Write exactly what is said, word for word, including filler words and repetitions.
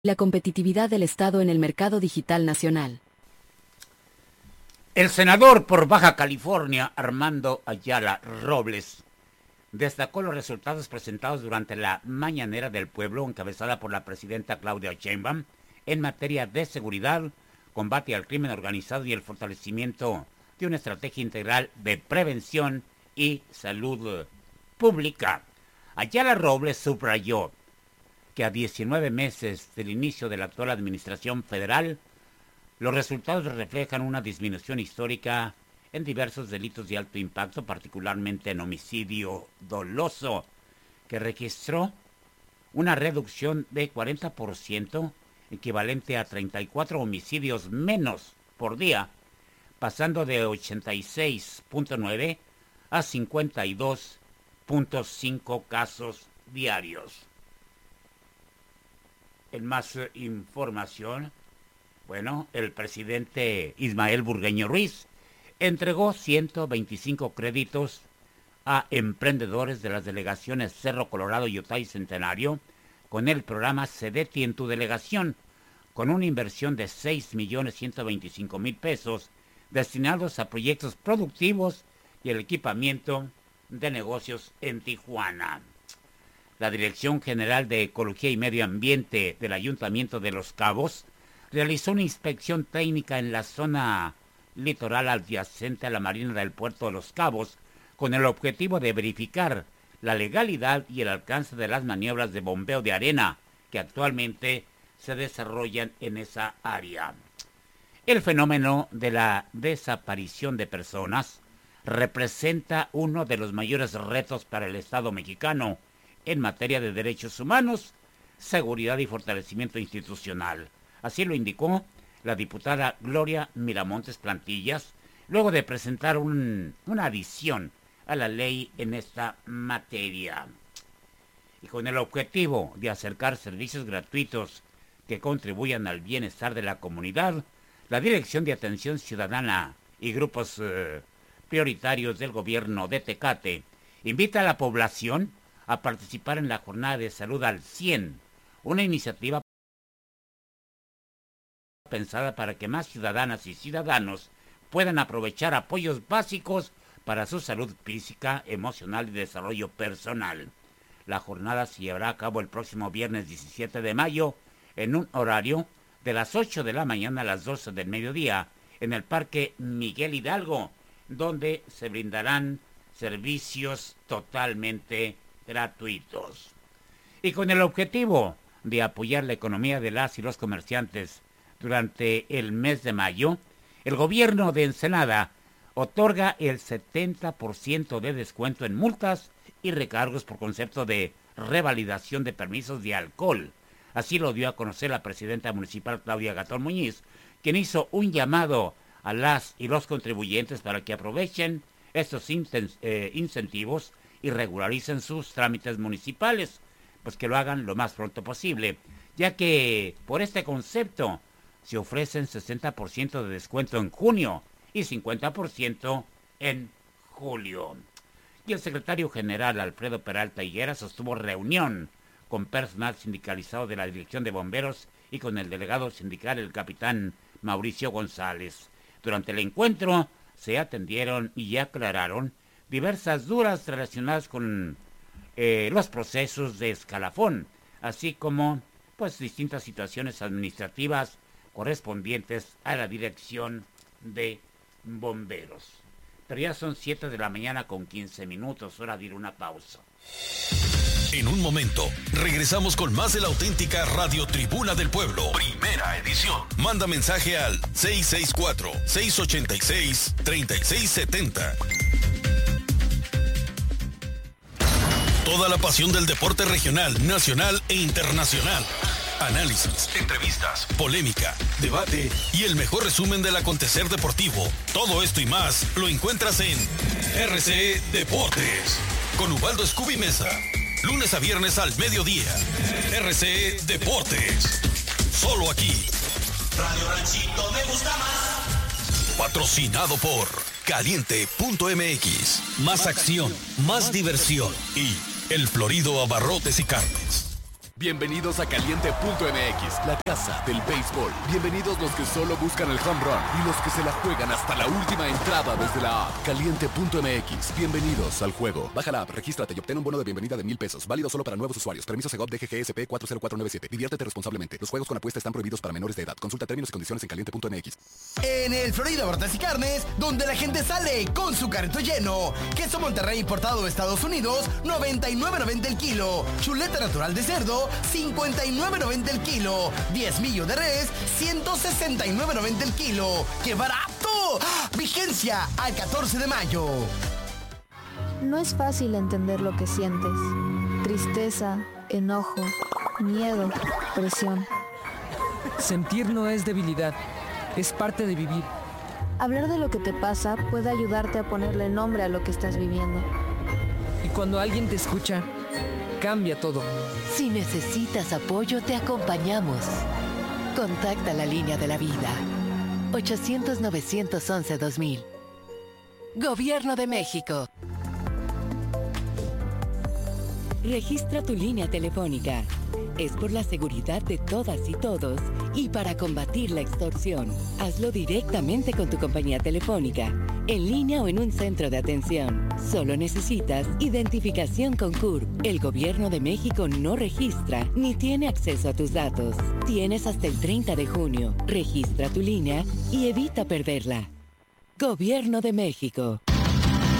la competitividad del Estado en el mercado digital nacional. El senador por Baja California, Armando Ayala Robles, destacó los resultados presentados durante la Mañanera del Pueblo, encabezada por la presidenta Claudia Sheinbaum, en materia de seguridad, combate al crimen organizado y el fortalecimiento de una estrategia integral de prevención y salud pública. Ayala Robles subrayó que a diecinueve meses del inicio de la actual administración federal, los resultados reflejan una disminución histórica en diversos delitos de alto impacto, particularmente en homicidio doloso, que registró una reducción de cuarenta por ciento, equivalente a treinta y cuatro homicidios menos por día, pasando de ochenta y seis punto nueve a cincuenta y dos punto cinco casos diarios. En más eh, información, bueno, el presidente Ismael Burgueño Ruiz entregó ciento veinticinco créditos a emprendedores de las delegaciones Cerro Colorado, Otay y Centenario con el programa CEDETI en tu delegación, con una inversión de seis millones ciento veinticinco mil pesos destinados a proyectos productivos y el equipamiento de negocios en Tijuana. La Dirección General de Ecología y Medio Ambiente del Ayuntamiento de Los Cabos realizó una inspección técnica en la zona litoral adyacente a la marina del puerto de Los Cabos con el objetivo de verificar la legalidad y el alcance de las maniobras de bombeo de arena que actualmente se desarrollan en esa área. El fenómeno de la desaparición de personas representa uno de los mayores retos para el Estado mexicano en materia de derechos humanos, seguridad y fortalecimiento institucional. Así lo indicó la diputada Gloria Miramontes Plantillas, luego de presentar un, una adición a la ley en esta materia. Y con el objetivo de acercar servicios gratuitos que contribuyan al bienestar de la comunidad, la Dirección de Atención Ciudadana y grupos eh, prioritarios del gobierno de Tecate invita a la población a participar en la Jornada de Salud al cien, una iniciativa pensada para que más ciudadanas y ciudadanos puedan aprovechar apoyos básicos para su salud física, emocional y desarrollo personal. La jornada se llevará a cabo el próximo viernes diecisiete de mayo en un horario de las ocho de la mañana a las doce del mediodía en el Parque Miguel Hidalgo, donde se brindarán servicios totalmente gratuitos. Y con el objetivo de apoyar la economía de las y los comerciantes durante el mes de mayo, el gobierno de Ensenada otorga el setenta por ciento de descuento en multas y recargos por concepto de revalidación de permisos de alcohol. Así lo dio a conocer la presidenta municipal Claudia Gatón Muñiz, quien hizo un llamado a las y los contribuyentes para que aprovechen estos eh, incentivos y regularicen sus trámites municipales, pues que lo hagan lo más pronto posible, ya que por este concepto se ofrecen sesenta por ciento de descuento en junio y cincuenta por ciento en julio. Y el secretario general Alfredo Peralta Higuera sostuvo reunión con personal sindicalizado de la Dirección de Bomberos y con el delegado sindical, el capitán Mauricio González. Durante el encuentro se atendieron y aclararon diversas dudas relacionadas con eh, los procesos de escalafón, así como pues distintas situaciones administrativas correspondientes a la Dirección de Bomberos. Pero ya son siete de la mañana con quince minutos, hora de ir a una pausa. En un momento, regresamos con más de la auténtica Radio Tribuna del Pueblo. Primera edición. Manda mensaje al seis seis cuatro, seis ocho seis, tres seis siete cero. Toda la pasión del deporte regional, nacional e internacional. Análisis, entrevistas, polémica, debate y el mejor resumen del acontecer deportivo. Todo esto y más lo encuentras en R C E Deportes con Ubaldo Scooby Mesa. Lunes a viernes al mediodía. R C E Deportes. Solo aquí. Radio Ranchito me gusta más. Patrocinado por Caliente punto M X. Más acción, más diversión y El Florido Abarrotes y Carnes. Bienvenidos a Caliente punto M X, la casa del béisbol. Bienvenidos los que solo buscan el home run y los que se la juegan hasta la última entrada desde la app. Caliente punto M X, bienvenidos al juego. Baja la app, regístrate y obtén un bono de bienvenida de mil pesos. Válido solo para nuevos usuarios. Permiso Segov D G G S P cuatro cero cuatro nueve siete. Diviértete responsablemente. Los juegos con apuesta están prohibidos para menores de edad. Consulta términos y condiciones en Caliente punto M X. En el Florida Hortas y Carnes, donde la gente sale con su carrito lleno. Queso Monterrey importado de Estados Unidos, noventa y nueve noventa el kilo. Chuleta natural de cerdo, cincuenta y nueve noventa el kilo. Diezmillo de res, ciento sesenta y nueve noventa el kilo. ¡Qué barato! ¡Ah! Vigencia al catorce de mayo. No es fácil entender lo que sientes. Tristeza, enojo, miedo, presión. Sentir no es debilidad, es parte de vivir. Hablar de lo que te pasa puede ayudarte a ponerle nombre a lo que estás viviendo. Y cuando alguien te escucha, cambia todo. Si necesitas apoyo, te acompañamos. Contacta la línea de la vida. ochocientos, novecientos once, dos mil. Gobierno de México. Registra tu línea telefónica. Es por la seguridad de todas y todos y para combatir la extorsión. Hazlo directamente con tu compañía telefónica, en línea o en un centro de atención. Solo necesitas identificación con C U R P. El Gobierno de México no registra ni tiene acceso a tus datos. Tienes hasta el treinta de junio. Registra tu línea y evita perderla. Gobierno de México.